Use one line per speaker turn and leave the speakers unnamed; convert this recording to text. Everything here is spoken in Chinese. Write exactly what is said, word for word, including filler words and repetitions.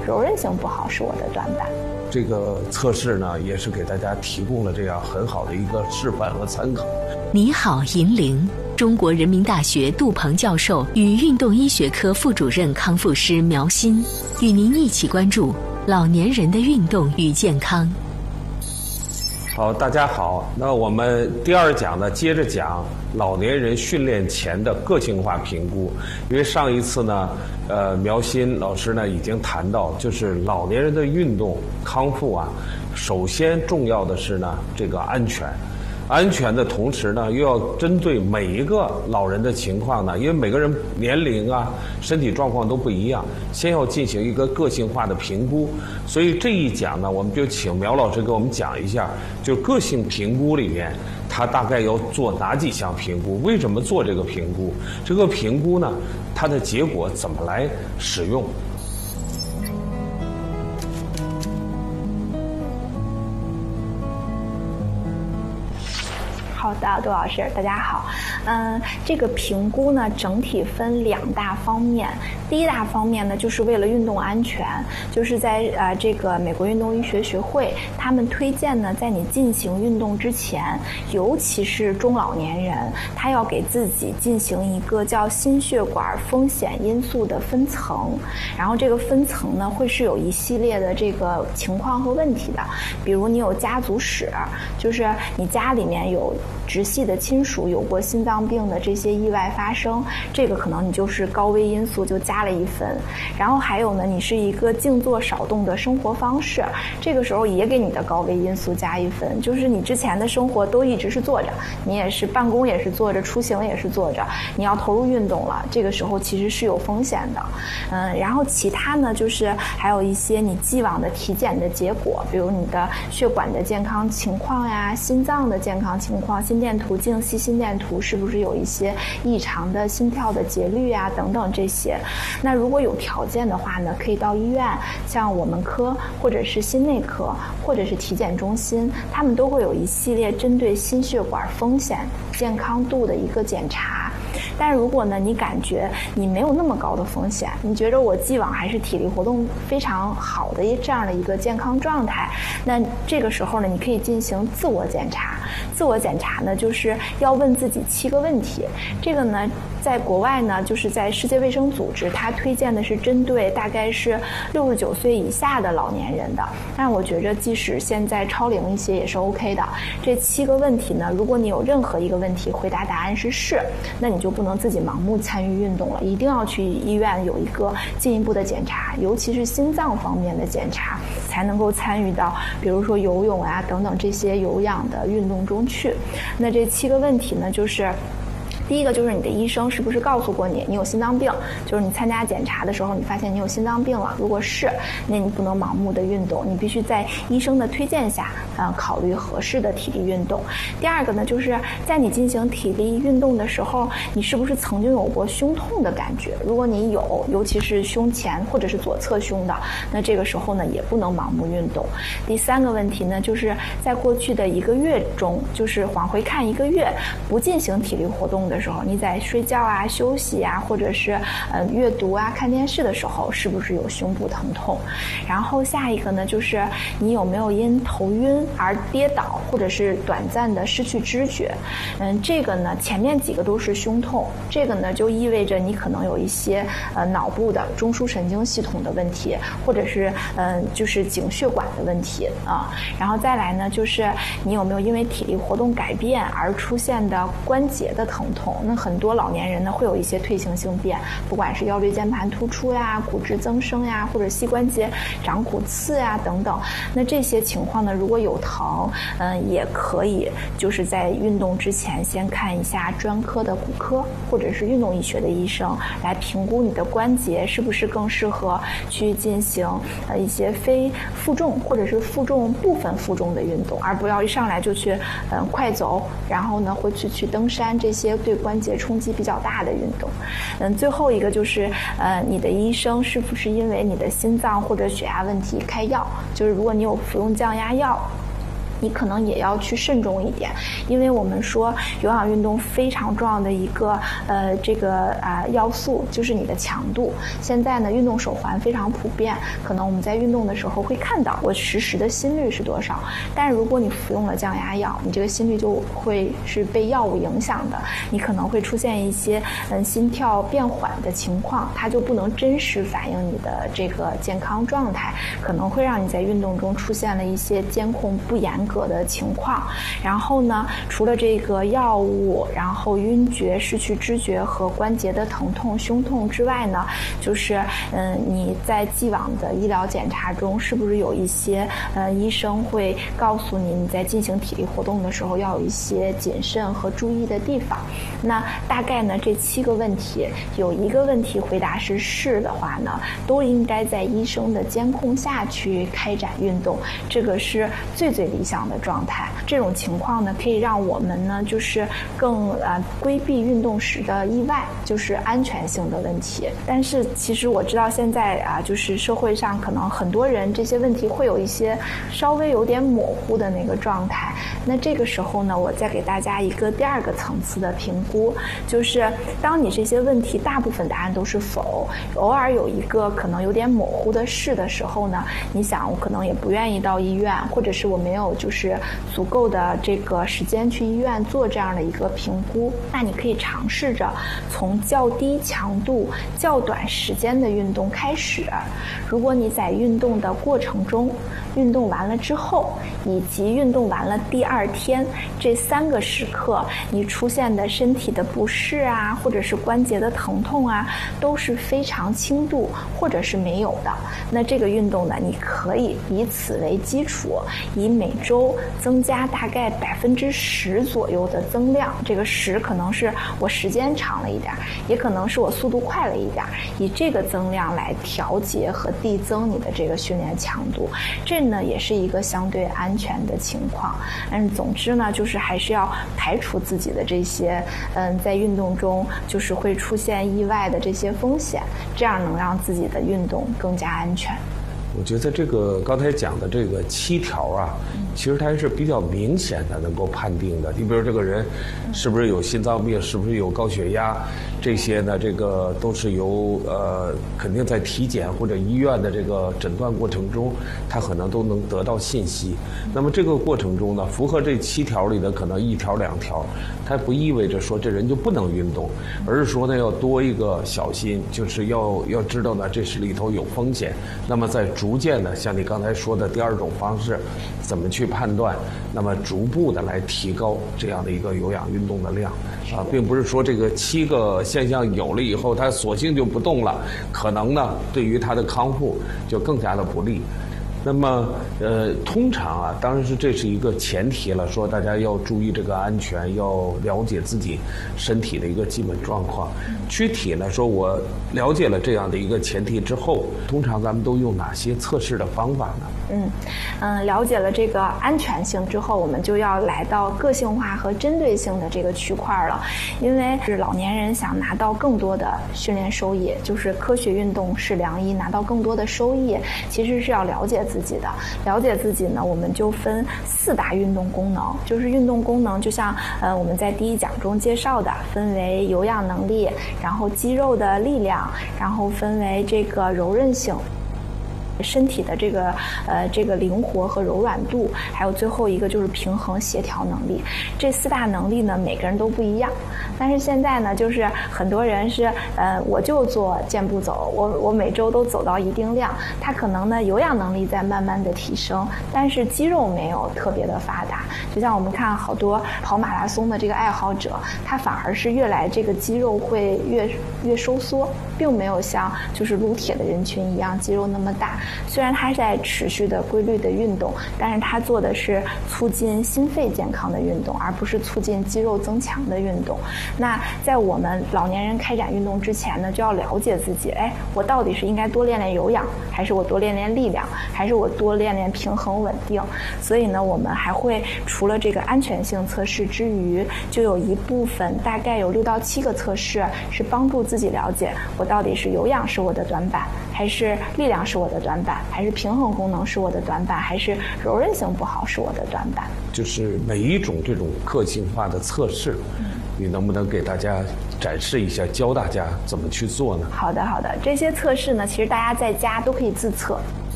柔韧性不好是我的短板。
这个测试呢，也是给大家提供了这样很好的一个示范和参考。
你好，银铃。中国人民大学杜鹏教授与运动医学科副主任康复师苗欣，与您一起关注老年人的运动与健康。
好，大家好，那我们第二讲呢，接着讲老年人训练前的个性化评估。因为上一次呢，呃，苗欣老师呢已经谈到，就是老年人的运动康复啊，首先重要的是呢，这个安全。安全的同时呢，又要针对每一个老人的情况呢，因为每个人年龄啊、身体状况都不一样，先要进行一个个性化的评估。所以这一讲呢，我们就请苗老师给我们讲一下，就个性评估里面，他大概要做哪几项评估？为什么做这个评估？这个评估呢，它的结果怎么来使用？
好的，杜老师，大家好。嗯，这个评估呢，整体分两大方面。第一大方面呢，就是为了运动安全，就是在呃这个美国运动医学学会，他们推荐呢，在你进行运动之前，尤其是中老年人，他要给自己进行一个叫心血管风险因素的分层。然后这个分层呢，会是有一系列的这个情况和问题的，比如你有家族史，就是你家里面有直系的亲属有过心脏病的这些意外发生，这个可能你就是高危因素，就加了一分。然后还有呢，你是一个静坐少动的生活方式，这个时候也给你的高危因素加一分，就是你之前的生活都一直是坐着，你也是办公也是坐着，出行也是坐着，你要投入运动了，这个时候其实是有风险的。嗯，然后其他呢，就是还有一些你既往的体检的结果，比如你的血管的健康情况呀，心脏的健康情况，心电图、静息心电图是不是有一些异常的心跳的节律啊等等这些。那如果有条件的话呢，可以到医院，像我们科或者是心内科或者是体检中心，他们都会有一系列针对心血管风险健康度的一个检查。但是如果呢，你感觉你没有那么高的风险，你觉得我既往还是体力活动非常好的这样的一个健康状态，那这个时候呢，你可以进行自我检查。自我检查呢，就是要问自己七个问题。这个呢，在国外呢，就是在世界卫生组织，它推荐的是针对大概是六十九岁以下的老年人的。但我觉着，即使现在超龄一些也是 OK 的。这七个问题呢，如果你有任何一个问题回答答案是是，那你就不能自己盲目参与运动了，一定要去医院有一个进一步的检查，尤其是心脏方面的检查，才能够参与到比如说游泳啊等等这些有氧的运动中去。那这七个问题呢，就是第一个就是你的医生是不是告诉过你你有心脏病，就是你参加检查的时候你发现你有心脏病了，如果是，那你不能盲目的运动，你必须在医生的推荐下呃，考虑合适的体力运动。第二个呢，就是在你进行体力运动的时候，你是不是曾经有过胸痛的感觉，如果你有，尤其是胸前或者是左侧胸的，那这个时候呢也不能盲目运动。第三个问题呢，就是在过去的一个月中，就是往回看一个月不进行体力活动的时候，你在睡觉啊、休息啊，或者是呃阅读啊、看电视的时候，是不是有胸部疼痛？然后下一个呢，就是你有没有因头晕而跌倒，或者是短暂的失去知觉？嗯，这个呢，前面几个都是胸痛，这个呢就意味着你可能有一些呃脑部的中枢神经系统的问题，或者是嗯、呃、就是颈血管的问题啊。然后再来呢，就是你有没有因为体力活动改变而出现的关节的疼痛？那很多老年人呢会有一些退行性变，不管是腰椎间盘突出呀、骨质增生呀，或者膝关节长骨刺呀等等。那这些情况呢，如果有疼，嗯，也可以就是在运动之前先看一下专科的骨科或者是运动医学的医生，来评估你的关节是不是更适合去进行呃一些非负重或者是负重部分负重的运动，而不要一上来就去嗯快走，然后呢会去去登山，这些对关节冲击比较大的运动。嗯，最后一个就是呃你的医生是不是因为你的心脏或者血压问题开药，就是如果你有服用降压药， 你可能也要去慎重一点，因为我们说有氧运动非常重要的一个呃这个啊、呃、要素就是你的强度。现在呢，运动手环非常普遍，可能我们在运动的时候会看到我实时的心率是多少，但如果你服用了降压药，你这个心率就会是被药物影响的，你可能会出现一些嗯心跳变缓的情况，它就不能真实反映你的这个健康状态，可能会让你在运动中出现了一些监控不严格的情况。然后呢，除了这个药物，然后晕厥、失去知觉和关节的疼痛、胸痛之外呢，就是嗯你在既往的医疗检查中，是不是有一些呃医生会告诉你，你在进行体力活动的时候要有一些谨慎和注意的地方。那大概呢，这七个问题有一个问题回答是是的话呢，都应该在医生的监控下去开展运动，这个是最最理想的状态。这种情况呢，可以让我们呢就是更呃规避运动时的意外，就是安全性的问题。但是其实我知道现在啊，就是社会上可能很多人这些问题会有一些稍微有点模糊的那个状态。那这个时候呢，我再给大家一个第二个层次的评估，就是当你这些问题大部分答案都是否，偶尔有一个可能有点模糊的是的时候呢，你想我可能也不愿意到医院，或者是我没有就是足够的这个时间去医院做这样的一个评估，那你可以尝试着从较低强度、较短时间的运动开始。如果你在运动的过程中、运动完了之后，以及运动完了第二天这三个时刻，你出现的身体的不适啊，或者是关节的疼痛啊，都是非常轻度或者是没有的，那这个运动呢，你可以以此为基础，以每周增加大概百分之十左右的增量。这个十可能是我时间长了一点，也可能是我速度快了一点，以这个增量来调节和递增你的这个训练强度，这呢也是一个相对安全的情况。嗯，总之呢，就是还是要排除自己的这些嗯在运动中就是会出现意外的这些风险，这样能让自己的运动更加安全。
我觉得这个刚才讲的这个七条啊，其实它还是比较明显的能够判定的。你比如这个人是不是有心脏病，是不是有高血压，这些呢，这个都是由呃肯定在体检或者医院的这个诊断过程中，他可能都能得到信息。那么这个过程中呢，符合这七条里的可能一条两条，它不意味着说这人就不能运动，而是说呢要多一个小心，就是要要知道呢这是里头有风险。那么在逐渐的，像你刚才说的第二种方式，怎么去判断？那么逐步的来提高这样的一个有氧运动的量啊，并不是说这个七个现象有了以后，他索性就不动了，可能呢对于他的康复就更加的不利。那么，呃，通常啊，当然是这是一个前提了，说大家要注意这个安全，要了解自己身体的一个基本状况。具体呢，说我了解了这样的一个前提之后，通常咱们都用哪些测试的方法呢？
嗯嗯，了解了这个安全性之后，我们就要来到个性化和针对性的这个区块了。因为是老年人想拿到更多的训练收益，就是科学运动是良医，拿到更多的收益，其实是要了解自己的。了解自己呢，我们就分四大运动功能，就是运动功能，就像呃我们在第一讲中介绍的，分为有氧能力，然后肌肉的力量，然后分为这个柔韧性。身体的这个呃这个灵活和柔软度，还有最后一个就是平衡协调能力。这四大能力呢，每个人都不一样。但是现在呢，就是很多人是呃我就做健步走，我我每周都走到一定量，他可能呢有氧能力在慢慢的提升，但是肌肉没有特别的发达。就像我们看好多跑马拉松的这个爱好者，他反而是越来这个肌肉会越越收缩，并没有像就是撸铁的人群一样肌肉那么大。虽然他在持续的规律的运动，但是他做的是促进心肺健康的运动，而不是促进肌肉增强的运动。那在我们老年人开展运动之前呢，就要了解自己，哎，我到底是应该多练练有氧，还是我多练练力量，还是我多练练平衡稳定。所以呢，我们还会除了这个安全性测试之余，就有一部分大概有六到七个测试是帮助自己了解我到底是有氧是我的短板，还是力量是我的短短板，还是平衡功能是我的短板，还是柔韧性不好是我的短板？
就是每一种这种个性化的测试，嗯、你能不能给大家展示一下，教大家怎么去做呢？
好的，好的。这些测试呢，其实大家在家都可以自测。